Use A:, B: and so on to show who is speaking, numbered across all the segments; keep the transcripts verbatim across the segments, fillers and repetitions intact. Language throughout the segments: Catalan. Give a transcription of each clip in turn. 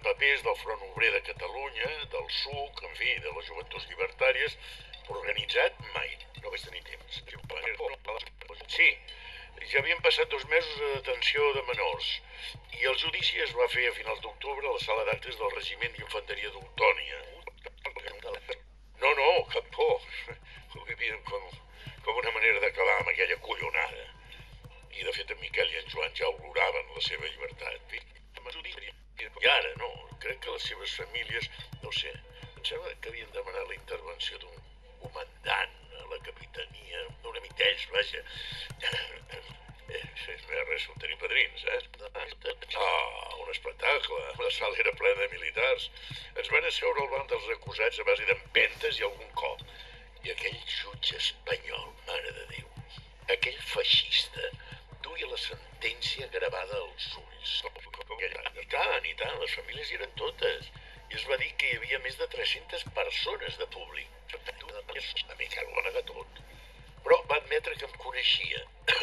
A: papers del Front Obrer de Catalunya, del S U C, en fi, de les Joventuts Llibertàries, però organitzat mai. No vaig tenir temps. Sí, ja havien passat dos mesos de detenció de menors i el judici es va fer a finals d'octubre a la sala d'actes del Regiment d'Infanteria d'Oltònia. No, no, cap por. Ho vivien com, com una manera d'acabar amb aquella collonada. I, de fet, en Miquel i en Joan ja oloraven la seva llibertat. I ara, no, crec que les seves famílies, no sé, em sembla que havien demanat la intervenció d'un comandant a la capitania, d'un amic d'ells, vaja. Eh, no hi ha res com tenir padrins, eh? Ah, un espectacle. La sala era plena de militars. Ens van asseure al banc dels acusats a base d'empentes i algun cop. I aquell jutge espanyol, mare de Déu, aquell feixista, duia la sentència gravada als ulls. I tant, i tant, les famílies hi eren totes. I es va dir que hi havia més de tres-centes persones de públic. A Miquel ho va negar tot. Però va admetre que em coneixia.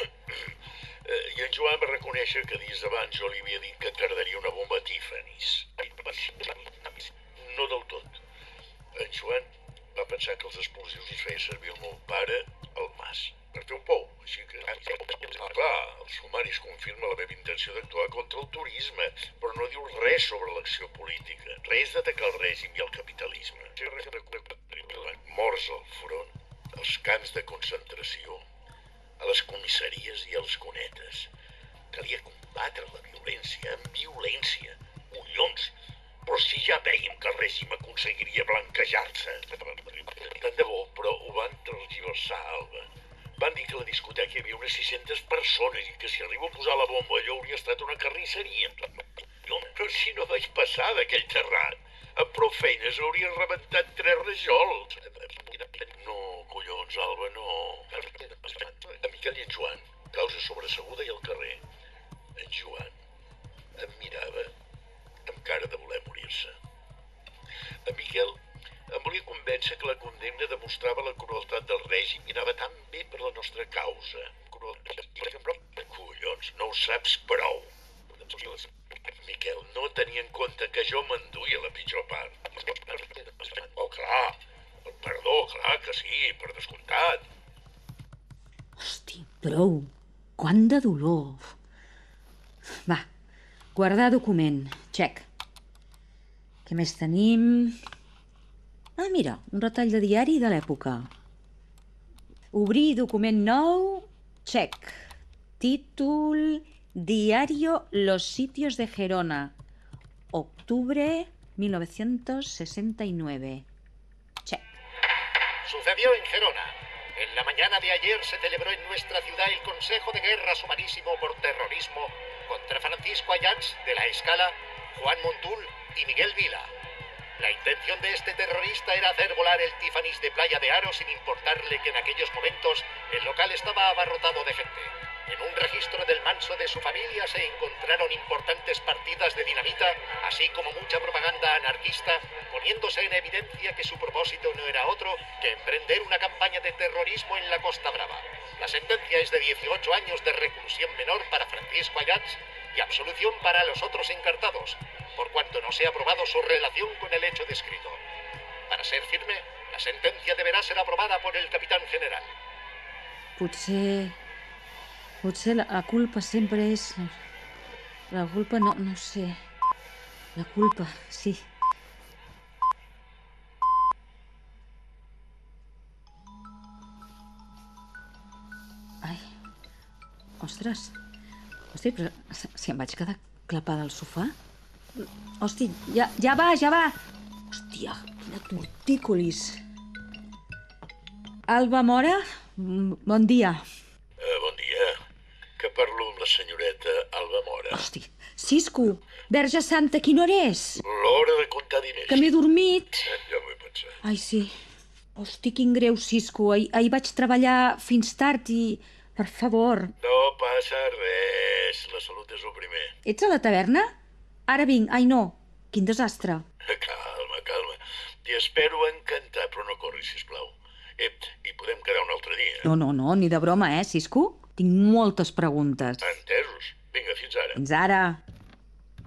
A: I en Joan va reconèixer que dies abans jo li havia dit que tardaria una bomba a Tiffany's. No del tot. En Joan va pensar que els explosius els feia servir el meu pare, el Mas, per fer un pou. Així que, clar, el sumari confirma la meva intenció d'actuar contra el turisme, però no diu res sobre l'acció política, res d'atacar el règim i el capitalisme. Morts al front, als camps de concentració, a les comissaries i als cunetes. Calia combatre la violència amb violència. Collons! Però si ja veiem que el règim aconseguiria blanquejar-se. Tant de bo, però ho van tergiversar, Alba. Van dir que a la discoteca hi havia unes sis-centes persones i que si arribo a posar la bomba allò hauria estat una carnisseria. Però si no vaig passar d'aquell terrat, amb prou feines hauria rebentat tres rajols. No, collons, Alba, no. En Miquel i en Joan, causa sobreseguda i al carrer. En Joan em mirava amb cara de voler morir-se. En Miquel em volia convèncer que la condemna demostrava la crueltat del règim i anava tan bé per la nostra causa. Collons, no ho saps prou. Miquel no tenia en compte que jo m'enduia la pitjor part. Oh, clar, el perdó, clar que sí, per descomptat.
B: Hosti, prou. Quant de dolor. Va, guardar document. Check. Què més tenim? Ah, mira, un retall de diari de l'època. Obrir document nou. Check. Títol: Diario Los Sitios de Gerona. Octubre mil novecientos sesenta y nueve. Check.
C: Sucedió en Gerona. En la mañana de ayer se celebró en nuestra ciudad el Consejo de Guerra Sumarísimo por Terrorismo contra Francisco Ayats de la Escala, Juan Montul y Miguel Vila. La intención de este terrorista era hacer volar el Tiffany's de Playa de Aro sin importarle que en aquellos momentos el local estaba abarrotado de gente. En un registro del manso de su familia se encontraron importantes partidas de dinamita, así como mucha propaganda anarquista, poniéndose en evidencia que su propósito no era otro que emprender una campaña de terrorismo en la Costa Brava. La sentencia es de dieciocho años de reclusión menor para Francisco Ayats y absolución para los otros encartados, por cuanto no se ha probado su relación con el hecho descrito. Para ser firme, la sentencia deberá ser aprobada por el capitán general.
B: Potser... Potser la, la culpa sempre és... La culpa no, no sé... La culpa, sí. Ai... Ostres... Hosti, però si em vaig quedar clapada al sofà? Hosti, ja, ja va, ja va! Hòstia, quina tortícolis! Alba Mora, bon dia.
A: Eh, bon dia. Que parlo amb la senyoreta Alba Mora.
B: Hosti, Cisco, Verge Santa, quina hora és?
A: L'hora de comptar diners.
B: Que m'he dormit.
A: Eh, ja m'ho he pensat.
B: Ai, sí. Hosti, quin greu, Cisco. Ahir, ahir vaig treballar fins tard i... Per favor.
A: No passa res. La salut és el primer.
B: Ets a la taverna? Ara vinc. Ai, no. Quin desastre.
A: Calma, calma. T'hi espero encantat, però no corris, sisplau. Eh, i podem quedar un altre dia.
B: No, no, no, ni de broma, eh, Cisco? Tinc moltes preguntes.
A: Entesos. Vinga, fins ara.
B: Fins ara.